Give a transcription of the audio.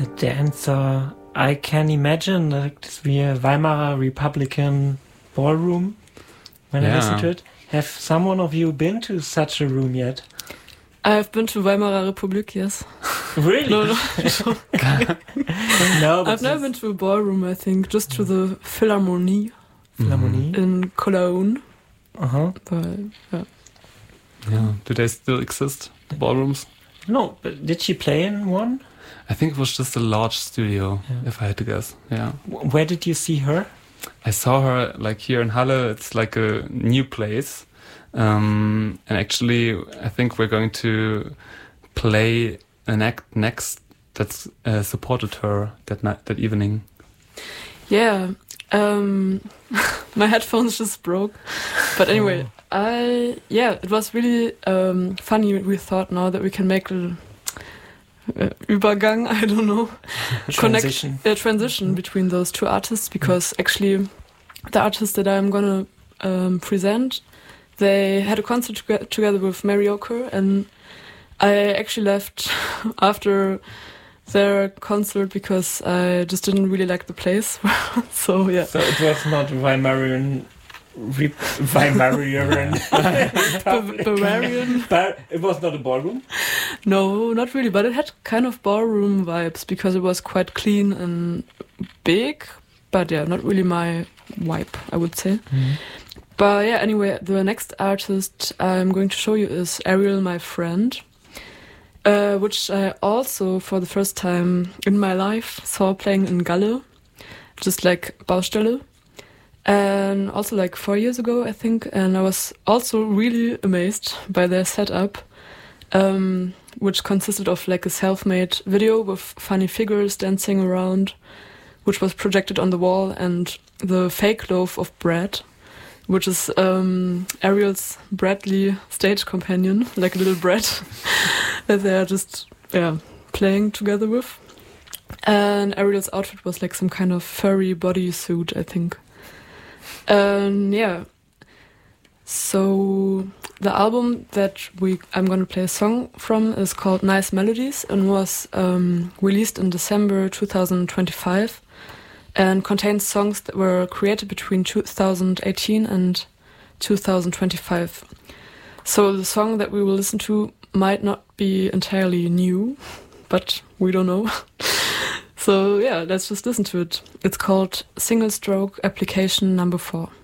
The dancer, I can imagine like the Weimar Republican ballroom when I listen to it. Have someone of you been to such a room yet? I've been to Weimar Republic, yes. Really? No. No, I've never been to a ballroom, I think, just to the Philharmonie. In Cologne. But, yeah. Do they still exist, the ballrooms? No, but did she play in one? I think it was just a large studio, if I had to guess. Yeah. Where did you see her? I saw her like here in Halle. It's like a new place. And actually, I think we're going to play an act next that's supported her that evening. Yeah. My headphones just broke. But anyway, it was really funny. We thought now that we can make a Übergang, I don't know, transition between those two artists, because actually the artist that I'm gonna present, they had a concert together with Mariocre, and I actually left after their concert because I just didn't really like the place. So yeah. So it was not Bavarian. But it was not a ballroom? No, not really, but it had kind of ballroom vibes because it was quite clean and big, but yeah, not really my vibe, I would say. But yeah, anyway, the next artist I'm going to show you is Ariel, my friend, which I also, for the first time in my life, saw playing in Galle, just like Baustelle. And also like 4 years ago, I think, and I was also really amazed by their setup, which consisted of like a self-made video with funny figures dancing around, which was projected on the wall, and the fake loaf of bread, which is Ariel's Bradley stage companion, like a little bread that they are just playing together with. And Ariel's outfit was like some kind of furry bodysuit, I think. So the album that I'm going to play a song from is called Nice Melodies and was released in December 2025 and contains songs that were created between 2018 and 2025. So the song that we will listen to might not be entirely new, but we don't know. So yeah, let's just listen to it. It's called Single Stroke Application Number 4.